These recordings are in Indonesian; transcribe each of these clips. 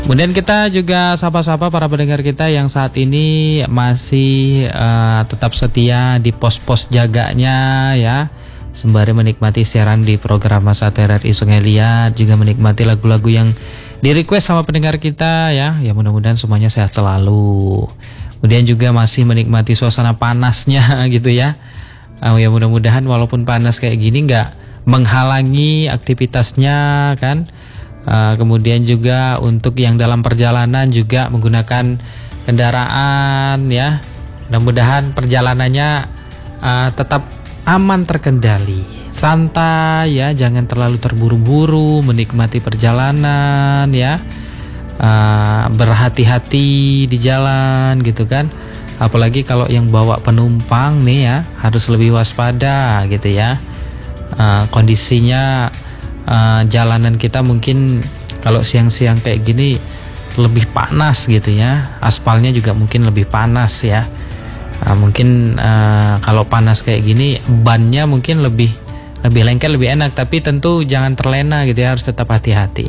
Kemudian kita juga sapa-sapa para pendengar kita yang saat ini masih tetap setia di pos-pos jaganya ya, sembari menikmati siaran di program Masa TRRI Sungai Liat, juga menikmati lagu-lagu yang di-request sama pendengar kita ya. Ya mudah-mudahan semuanya sehat selalu. Kemudian juga masih menikmati suasana panasnya gitu ya. Ya mudah-mudahan walaupun panas kayak gini nggak menghalangi aktivitasnya kan. Kemudian juga untuk yang dalam perjalanan juga menggunakan kendaraan ya, mudah-mudahan perjalanannya tetap aman terkendali, santai ya, jangan terlalu terburu-buru menikmati perjalanan ya, berhati-hati di jalan gitu kan, apalagi kalau yang bawa penumpang nih ya harus lebih waspada gitu ya. Kondisinya jalanan kita mungkin kalau siang-siang kayak gini lebih panas gitu ya, aspalnya juga mungkin lebih panas ya. Mungkin kalau panas kayak gini bannya mungkin lebih lengket, lebih enak, tapi tentu jangan terlena gitu ya, harus tetap hati-hati.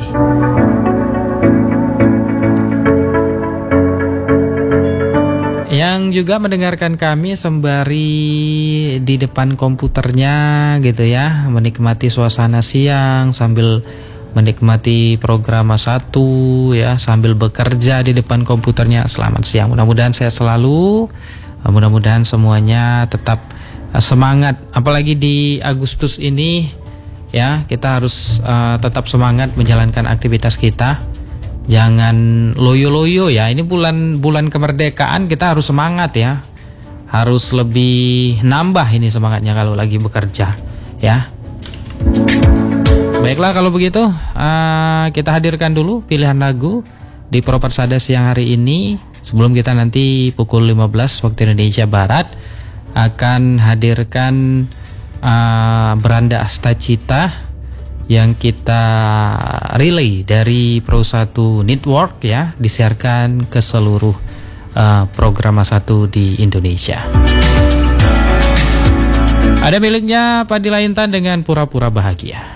Yang juga mendengarkan kami sembari di depan komputernya gitu ya, menikmati suasana siang sambil menikmati program A1 ya, sambil bekerja di depan komputernya. Selamat siang, mudah-mudahan sehat selalu, mudah-mudahan semuanya tetap semangat, apalagi di Agustus ini ya, kita harus tetap semangat menjalankan aktivitas kita. Jangan loyo-loyo ya, ini bulan kemerdekaan, kita harus semangat ya, harus lebih nambah ini semangatnya kalau lagi bekerja ya. Baiklah kalau begitu, kita hadirkan dulu pilihan lagu di Propersada siang hari ini. Sebelum kita nanti pukul 15 waktu Indonesia Barat akan hadirkan Beranda Astacita yang kita relay dari Pro 1 Network ya, disiarkan ke seluruh program A1 di Indonesia. Ada miliknya Padilla Intan dengan Pura-Pura Bahagia.